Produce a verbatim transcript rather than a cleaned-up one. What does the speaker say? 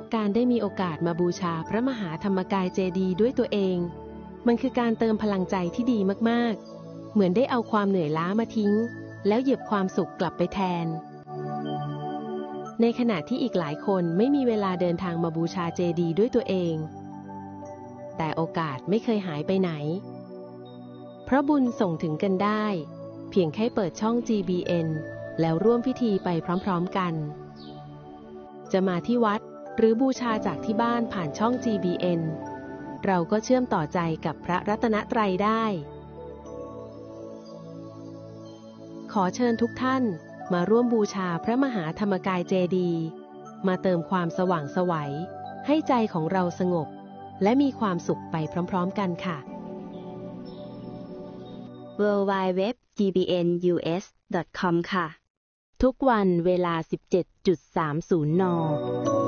การได้มีโอกาสมาบูชาพระมหาธรรมกายเจดีย์ด้วยตัวเองมันคือการเติมพลังใจที่ดีมากๆเหมือนได้เอาความเหนื่อยล้ามาทิ้งแล้วเหยียบความสุขกลับไปแทนในขณะที่อีกหลายคนไม่มีเวลาเดินทางมาบูชาเจดีย์ด้วยตัวเองแต่โอกาสไม่เคยหายไปไหนเพราะบุญส่งถึงกันได้เพียงแค่เปิดช่อง จี บี เอ็น แล้วร่วมพิธีไปพร้อมๆกันจะมาที่วัดหรือบูชาจากที่บ้านผ่านช่อง จี บี เอ็น เราก็เชื่อมต่อใจกับพระรัตนตรัยได้ขอเชิญทุกท่านมาร่วมบูชาพระมหาธรรมกายเจดีย์มาเติมความสว่างไสวให้ใจของเราสงบและมีความสุขไปพร้อมๆกันค่ะดับเบิลยู ดับเบิลยู ดับเบิลยู ดอท จี บี เอ็น ยู เอส ดอท คอม ค่ะทุกวันเวลา สิบเจ็ดนาฬิกาสามสิบ น